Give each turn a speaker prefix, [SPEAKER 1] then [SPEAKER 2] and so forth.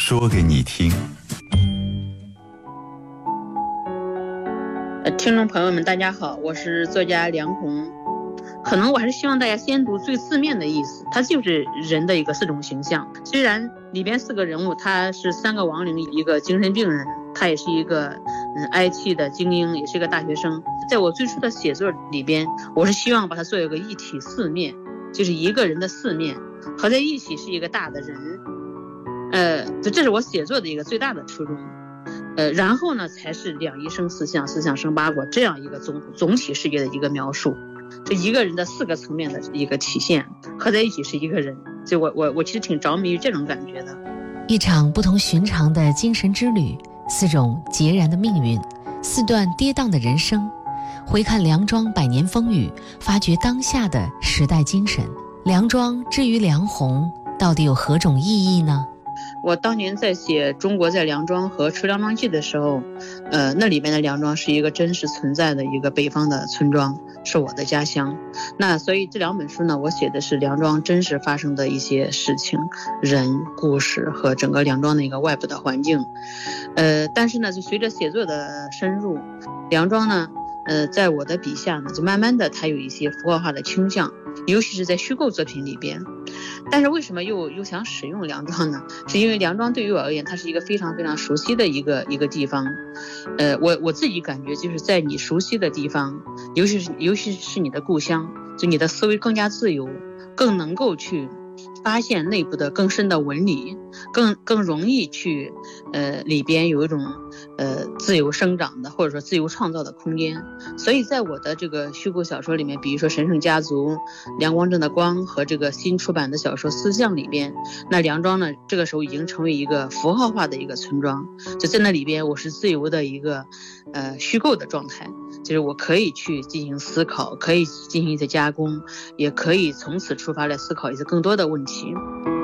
[SPEAKER 1] 说给你听。
[SPEAKER 2] 听众朋友们大家好，我是作家梁红。可能我还是希望大家先读最字面的意思，它就是人的一个4种形象。虽然里边4个人物，他是3个亡灵，一个精神病人，他也是一个IT 的精英，也是一个大学生。在我最初的写作里边，我是希望把它做一个一体4面，就是一个人的4面合在一起是一个大的人。这是我写作的一个最大的初衷。然后呢，才是两仪生四象，四象生八果，这样一个总体世界的一个描述。这一个人的4个层面的一个体现，合在一起是一个人。所以我其实挺着迷于这种感觉的。
[SPEAKER 3] 一场不同寻常的精神之旅，4种截然的命运，4段跌宕的人生。回看梁庄100年风雨，发掘当下的时代精神。梁庄之于梁红，到底有何种意义呢？
[SPEAKER 2] 我当年在写《中国在梁庄》和《出梁庄记》的时候，那里面的梁庄是一个真实存在的一个北方的村庄，是我的家乡。那所以这2本书呢，我写的是梁庄真实发生的一些事情、人、故事和整个梁庄的一个外部的环境。但是呢，就随着写作的深入，梁庄呢，在我的笔下呢，就慢慢的它有一些符号化的倾向，尤其是在虚构作品里边。但是为什么又想使用梁庄呢？是因为梁庄对于我而言，它是一个非常非常熟悉的一个地方。我自己感觉就是在你熟悉的地方，尤其是你的故乡，就你的思维更加自由，更能够去发现内部的更深的纹理，更容易去里边有一种自由生长的或者说自由创造的空间。所以在我的这个虚构小说里面，比如说《神圣家族》、梁光正的光和这个新出版的小说《思象》里边，那梁庄呢这个时候已经成为一个符号化的一个村庄。就在那里边我是自由的一个虚构的状态，就是我可以去进行思考，可以进行一些加工，也可以从此出发来思考一些更多的问题。